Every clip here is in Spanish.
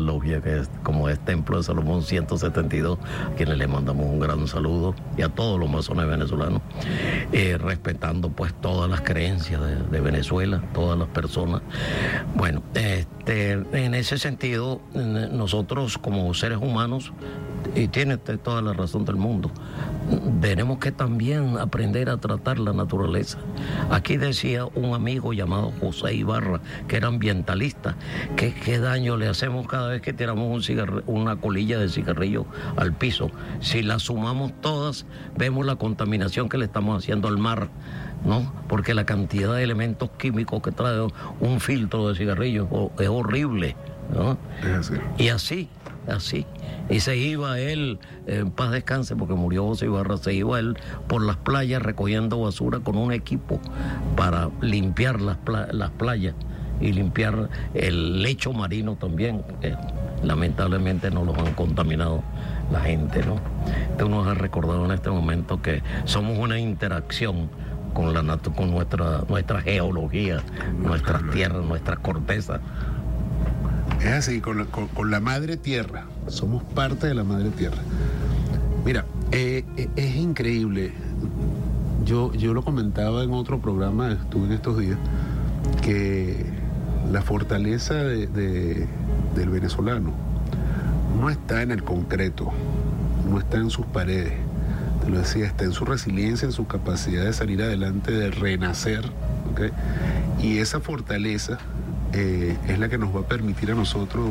logia que es como es Templo de Salomón 172, a quienes le mandamos un gran saludo, y a todos los masones venezolanos, respetando pues todas las creencias de Venezuela, todas las personas. Bueno, en ese sentido, nosotros como seres humanos, y tiene toda la razón del mundo, tenemos que también aprender a tratar la naturaleza. Aquí decía un amigo llamado José Ibarra, que era ambientalista, que qué daño le hacemos cada vez que tiramos una colilla de cigarrillo al piso. Si la sumamos todas, vemos la contaminación que le estamos haciendo al mar, ¿no? Porque la cantidad de elementos químicos que trae un filtro de cigarrillo es horrible, ¿no? Es así. Y así. Y se iba él, en paz descanse, porque murió José Ibarra, se iba él por las playas recogiendo basura con un equipo para limpiar las playas y limpiar el lecho marino también, que lamentablemente nos los han contaminado la gente, ¿no? Esto nos ha recordado en este momento que somos una interacción con nuestra geología, nuestras tierras, nuestras cortezas. Es así, con la madre tierra. Somos parte de la madre tierra. Mira, es increíble. Yo lo comentaba en otro programa, estuve en estos días, que la fortaleza del venezolano no está en el concreto, no está en sus paredes. Te lo decía, está en su resiliencia, en su capacidad de salir adelante, de renacer, ¿okay? Y esa fortaleza es la que nos va a permitir a nosotros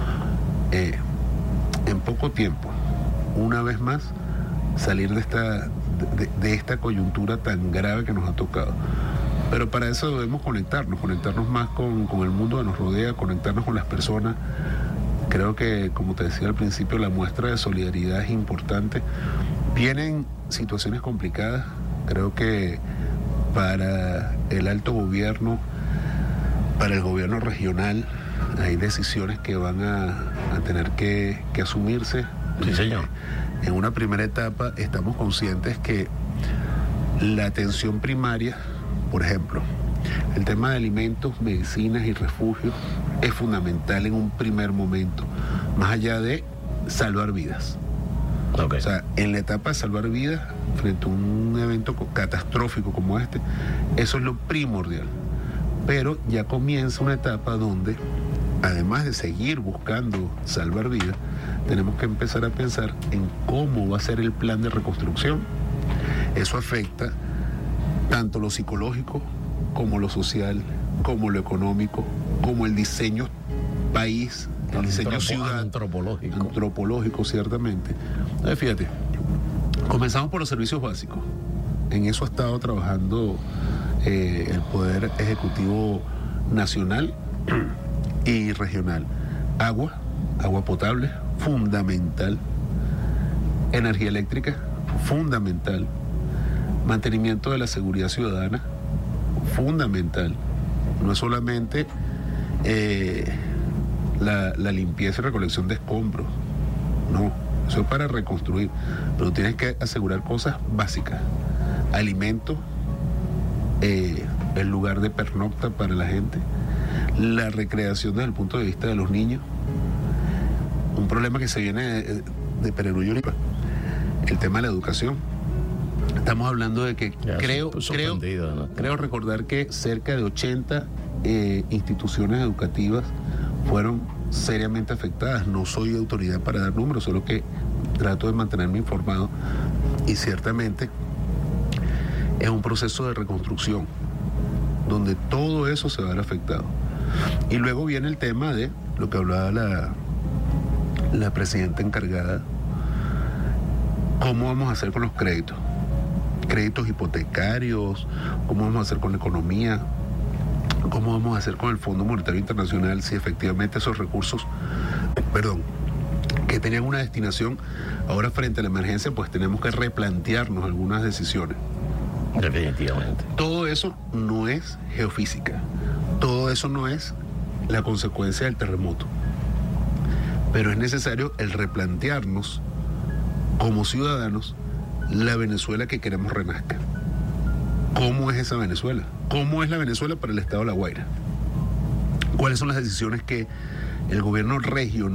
en poco tiempo, una vez más, salir de esta coyuntura tan grave que nos ha tocado. Pero para eso debemos conectarnos más con el mundo que nos rodea, conectarnos con las personas. Creo que, como te decía al principio, la muestra de solidaridad es importante. Vienen situaciones complicadas. Creo que para el alto gobierno, para el gobierno regional, hay decisiones que van a tener que asumirse. Sí, señor. En una primera etapa estamos conscientes que la atención primaria, por ejemplo, el tema de alimentos, medicinas y refugios es fundamental en un primer momento, más allá de salvar vidas. Okay. O sea, en la etapa de salvar vidas, frente a un evento catastrófico como este, eso es lo primordial. Pero ya comienza una etapa donde, además de seguir buscando salvar vidas, tenemos que empezar a pensar en cómo va a ser el plan de reconstrucción. Eso afecta tanto lo psicológico, como lo social, como lo económico, como el diseño país, el diseño ciudad. Antropológico, ciertamente. Entonces, fíjate, comenzamos por los servicios básicos. En eso ha estado trabajando el Poder Ejecutivo Nacional y regional. Agua potable, fundamental. Energía eléctrica, fundamental. Mantenimiento de la seguridad ciudadana, fundamental. No es solamente la limpieza y recolección de escombros, no, eso es para reconstruir, pero tienes que asegurar cosas básicas: alimento, el lugar de pernocta para la gente, la recreación desde el punto de vista de los niños. Un problema que se viene de Pererullo, el tema de la educación. Estamos hablando de que creo recordar que cerca de 80 instituciones educativas fueron seriamente afectadas. No soy autoridad para dar números, solo que trato de mantenerme informado, y ciertamente es un proceso de reconstrucción donde todo eso se va a ver afectado. Y luego viene el tema de lo que hablaba la presidenta encargada: cómo vamos a hacer con los créditos hipotecarios, cómo vamos a hacer con la economía, cómo vamos a hacer con el Fondo Monetario Internacional, si efectivamente esos recursos, que tenían una destinación, ahora frente a la emergencia, pues tenemos que replantearnos algunas decisiones. Definitivamente. Todo eso no es geofísica, todo eso no es la consecuencia del terremoto, pero es necesario el replantearnos como ciudadanos la Venezuela que queremos renazca. ¿Cómo es esa Venezuela? ¿Cómo es la Venezuela para el estado de La Guaira? ¿Cuáles son las decisiones que el gobierno regional